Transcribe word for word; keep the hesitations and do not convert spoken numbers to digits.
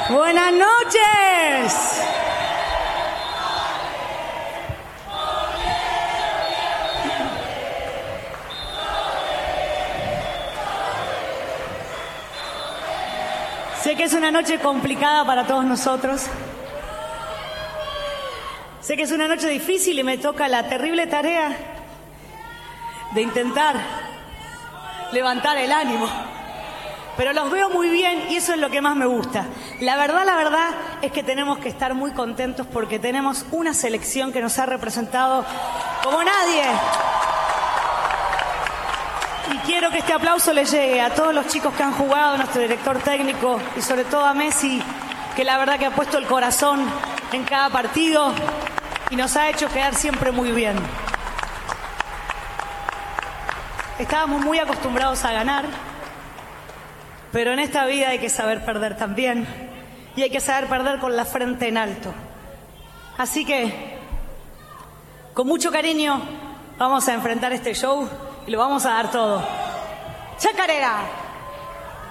Buenas noches. Sé que es una noche complicada para todos nosotros. Sé que es una noche difícil y me toca la terrible tarea de intentar levantar el ánimo. Pero los veo muy bien y eso es lo que más me gusta. La verdad, la verdad es que tenemos que estar muy contentos porque tenemos una selección que nos ha representado como nadie. Y quiero que este aplauso le llegue a todos los chicos que han jugado, a nuestro director técnico y sobre todo a Messi, que la verdad que ha puesto el corazón en cada partido y nos ha hecho quedar siempre muy bien. Estábamos muy acostumbrados a ganar, pero en esta vida hay que saber perder también y hay que saber perder con la frente en alto. Así que, con mucho cariño, vamos a enfrentar este show y lo vamos a dar todo. ¡Chacarera!